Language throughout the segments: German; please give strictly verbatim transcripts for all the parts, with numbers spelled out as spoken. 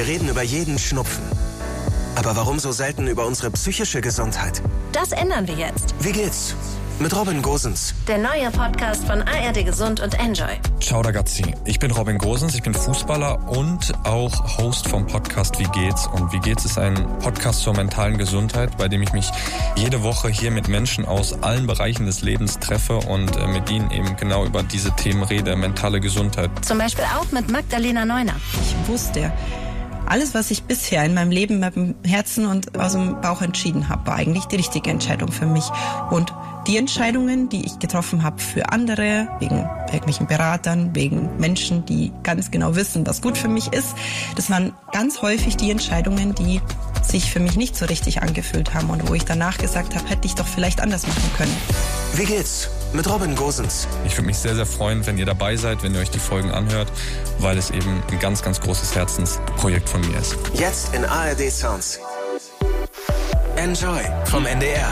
Wir reden über jeden Schnupfen. Aber warum so selten über unsere psychische Gesundheit? Das ändern wir jetzt. Wie geht's? Mit Robin Gosens. Der neue Podcast von A R D Gesund und Enjoy. Ciao ragazzi, ich bin Robin Gosens, ich bin Fußballer und auch Host vom Podcast Wie geht's? Und Wie geht's ist ein Podcast zur mentalen Gesundheit, bei dem ich mich jede Woche hier mit Menschen aus allen Bereichen des Lebens treffe und mit ihnen eben genau über diese Themen rede, mentale Gesundheit. Zum Beispiel auch mit Magdalena Neuner. Ich wusste, alles, was ich bisher in meinem Leben mit dem Herzen und aus dem Bauch entschieden habe, war eigentlich die richtige Entscheidung für mich. Und die Entscheidungen, die ich getroffen habe für andere, wegen irgendwelchen Beratern, wegen Menschen, die ganz genau wissen, was gut für mich ist, das waren ganz häufig die Entscheidungen, die sich für mich nicht so richtig angefühlt haben und wo ich danach gesagt habe, hätte ich doch vielleicht anders machen können. Wie geht's? Mit Robin Gosens. Ich würde mich sehr, sehr freuen, wenn ihr dabei seid, wenn ihr euch die Folgen anhört, weil es eben ein ganz, ganz großes Herzensprojekt von mir ist. Jetzt in A R D Sounds. Enjoy vom N D R.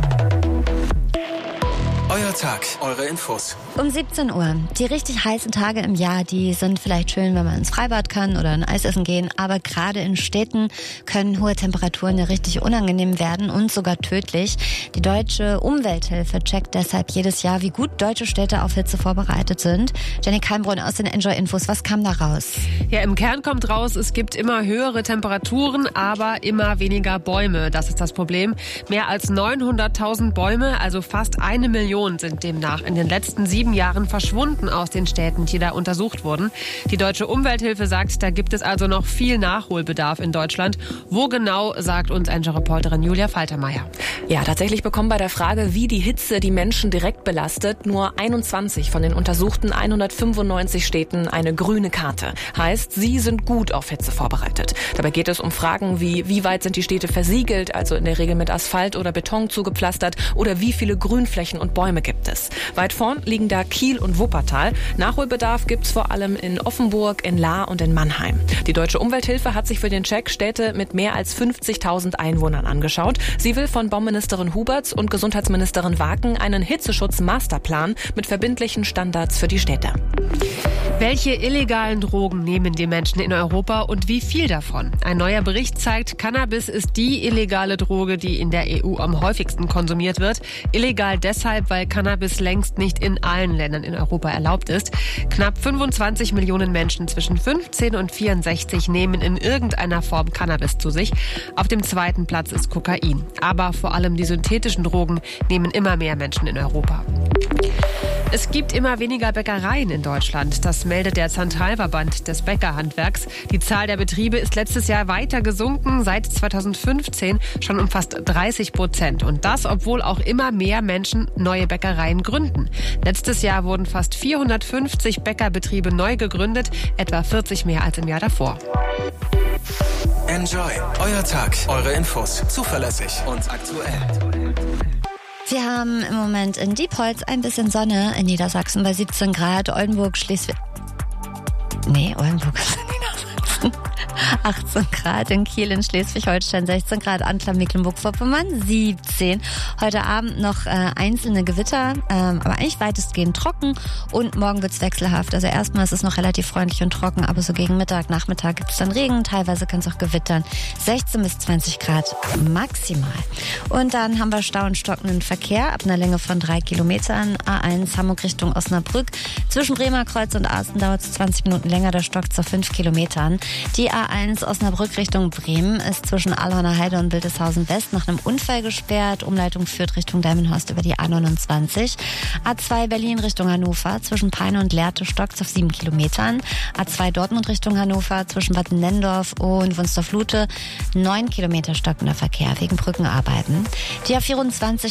Euer Tag, eure Infos. Um siebzehn Uhr. Die richtig heißen Tage im Jahr, die sind vielleicht schön, wenn man ins Freibad kann oder ein Eis essen gehen. Aber gerade in Städten können hohe Temperaturen ja richtig unangenehm werden und sogar tödlich. Die Deutsche Umwelthilfe checkt deshalb jedes Jahr, wie gut deutsche Städte auf Hitze vorbereitet sind. Jenny Keimbrunn aus den Enjoy-Infos. Was kam da raus? Ja, im Kern kommt raus, es gibt immer höhere Temperaturen, aber immer weniger Bäume. Das ist das Problem. Mehr als neunhunderttausend Bäume, also fast eine Million, sind demnach in den letzten sieben Jahren verschwunden aus den Städten, die da untersucht wurden. Die Deutsche Umwelthilfe sagt, da gibt es also noch viel Nachholbedarf in Deutschland. Wo genau, sagt uns Enjoy-Reporterin Julia Faltermeier. Ja, tatsächlich bekommen bei der Frage, wie die Hitze die Menschen direkt belastet, nur einundzwanzig von den untersuchten hundertfünfundneunzig Städten eine grüne Karte. Heißt, sie sind gut auf Hitze vorbereitet. Dabei geht es um Fragen wie, wie weit sind die Städte versiegelt, also in der Regel mit Asphalt oder Beton zugepflastert, oder wie viele Grünflächen und Bäume gibt es. Weit vorn liegen da Kiel und Wuppertal. Nachholbedarf gibt's vor allem in Offenburg, in Lahr und in Mannheim. Die Deutsche Umwelthilfe hat sich für den Check Städte mit mehr als fünfzigtausend Einwohnern angeschaut. Sie will von Bauministerin Huberts und Gesundheitsministerin Waken einen Hitzeschutz-Masterplan mit verbindlichen Standards für die Städte. Welche illegalen Drogen nehmen die Menschen in Europa und wie viel davon? Ein neuer Bericht zeigt, Cannabis ist die illegale Droge, die in der E U am häufigsten konsumiert wird. Illegal deshalb, weil Cannabis längst nicht in allen Ländern in Europa erlaubt ist. Knapp fünfundzwanzig Millionen Menschen zwischen fünfzehn und vierundsechzig nehmen in irgendeiner Form Cannabis zu sich. Auf dem zweiten Platz ist Kokain. Aber vor allem die synthetischen Drogen nehmen immer mehr Menschen in Europa. Es gibt immer weniger Bäckereien in Deutschland. Das meldet der Zentralverband des Bäckerhandwerks. Die Zahl der Betriebe ist letztes Jahr weiter gesunken, seit zweitausendfünfzehn schon um fast dreißig Prozent. Und das, obwohl auch immer mehr Menschen neue Bäckereien gründen. Letztes Jahr wurden fast vierhundertfünfzig Bäckerbetriebe neu gegründet, etwa vierzig mehr als im Jahr davor. Enjoy, euer Tag, eure Infos, zuverlässig und aktuell. Wir haben im Moment in Diepholz ein bisschen Sonne, in Niedersachsen bei siebzehn Grad, Oldenburg, Schleswig... Nee, Oldenburg ist in Niedersachsen. achtzehn Grad, in Kiel in Schleswig-Holstein sechzehn Grad, Anklam, Mecklenburg-Vorpommern siebzehn. Heute Abend noch äh, einzelne Gewitter, ähm, aber eigentlich weitestgehend trocken und morgen wird's wechselhaft. Also erstmal ist es noch relativ freundlich und trocken, aber so gegen Mittag, Nachmittag gibt's dann Regen, teilweise kann es auch gewittern. sechzehn bis zwanzig Grad maximal. Und dann haben wir Stau und stockenden Verkehr ab einer Länge von drei Kilometern. A eins Hamburg Richtung Osnabrück. Zwischen Bremerkreuz und Asten dauert es zwanzig Minuten länger, da stockt's auf fünf Kilometern. Die A eins Osnabrück Richtung Bremen ist zwischen Alhorner Heide und Wildeshausen West nach einem Unfall gesperrt. Umleitung führt Richtung Delmenhorst über die A neunundzwanzig. A zwei Berlin Richtung Hannover zwischen Peine und Lehrte stockt's auf sieben Kilometern. A zwei Dortmund Richtung Hannover zwischen Bad Nennendorf und Wunstorf-Lute neun Kilometer stockender Verkehr wegen Brückenarbeiten. Die A vierundzwanzig